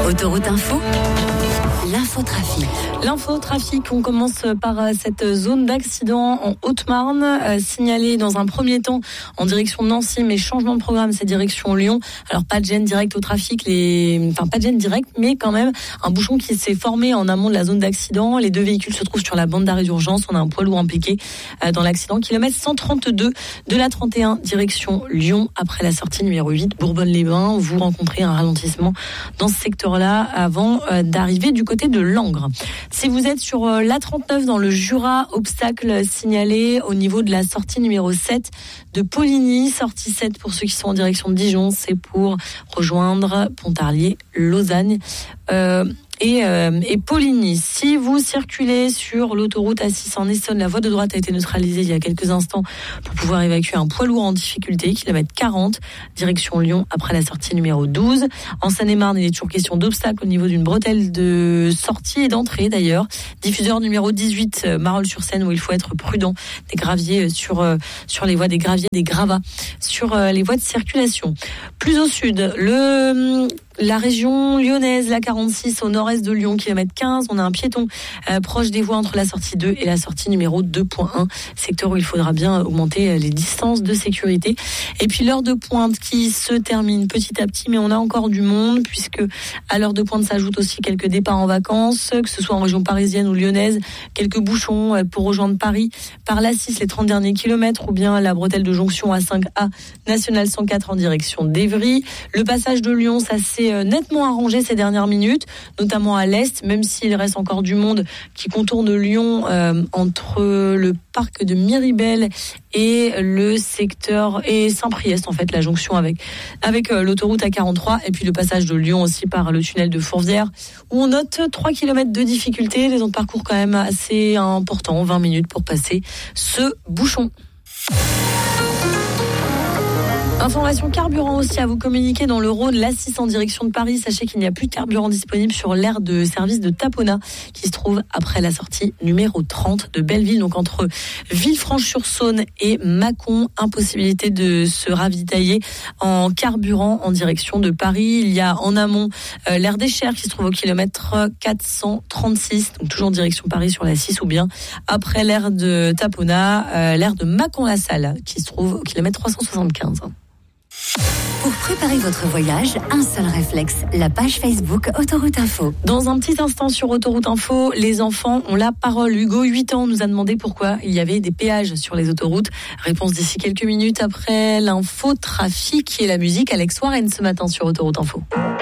Autoroute Info, l'infotrafic. L'infotrafic, on commence par cette zone d'accident en Haute-Marne, signalée dans un premier temps en direction de Nancy, mais changement de programme, c'est direction Lyon. Alors pas de gêne directe au trafic, pas de gêne directe, mais quand même un bouchon qui s'est formé en amont de la zone d'accident. Les deux véhicules se trouvent sur la bande d'arrêt d'urgence. On a un poids lourd impliqué dans l'accident. Kilomètre 132 de la 31, direction Lyon, après la sortie numéro 8, Bourbonne-les-Bains. Vous rencontrez un ralentissement dans ce secteur-là avant d'arriver du côté de Langres. Si vous êtes sur l'A39 dans le Jura, obstacle signalé au niveau de la sortie numéro 7 de Poligny, sortie 7 pour ceux qui sont en direction de Dijon, c'est pour rejoindre Pontarlier, Lausanne. Et Poligny. Si vous circulez sur l'autoroute A6 en Essonne, la voie de droite a été neutralisée il y a quelques instants pour pouvoir évacuer un poids lourd en difficulté, kilomètre 40, direction Lyon, après la sortie numéro 12. En Seine-et-Marne, il est toujours question d'obstacles au niveau d'une bretelle de sortie et d'entrée d'ailleurs. Diffuseur numéro 18, Marolles-sur-Seine, où il faut être prudent. Des graviers sur les voies, des graviers, des gravats sur les voies de circulation. Plus au sud, la région lyonnaise, la 46 au nord-est de Lyon, kilomètre 15. On a un piéton proche des voies entre la sortie 2 et la sortie numéro 2.1. Secteur où il faudra bien augmenter les distances de sécurité. Et puis l'heure de pointe qui se termine petit à petit, mais on a encore du monde puisque à l'heure de pointe s'ajoutent aussi quelques départs en vacances, que ce soit en région parisienne ou lyonnaise. Quelques bouchons pour rejoindre Paris par l'A6, les 30 derniers kilomètres, ou bien la bretelle de jonction A5A, nationale 104 en direction d'Évry. Le passage de Lyon, ça s'est nettement arrangé ces dernières minutes, notamment à l'est, même s'il reste encore du monde qui contourne Lyon entre le parc de Miribel et le secteur et Saint-Priest, en fait, la jonction avec l'autoroute A43, et puis le passage de Lyon aussi par le tunnel de Fourvière, où on note 3 km de difficulté, des temps de parcours quand même assez importants, 20 minutes pour passer ce bouchon. Information carburant aussi à vous communiquer dans le Rhône, l'A6 en direction de Paris. Sachez qu'il n'y a plus de carburant disponible sur l'aire de service de Tapona qui se trouve après la sortie numéro 30 de Belleville, donc entre Villefranche-sur-Saône et Mâcon. Impossibilité de se ravitailler en carburant en direction de Paris. Il y a en amont l'aire des Chers qui se trouve au kilomètre 436, donc toujours en direction de Paris sur l'A6, ou bien après l'aire de Tapona, l'aire de Mâcon-la-Salle qui se trouve au kilomètre 375. Pour préparer votre voyage, un seul réflexe, la page Facebook Autoroute Info. Dans un petit instant sur Autoroute Info, les enfants ont la parole. Hugo, 8 ans, nous a demandé pourquoi il y avait des péages sur les autoroutes. Réponse d'ici quelques minutes après l'info trafic et la musique. Alex Warren ce matin sur Autoroute Info.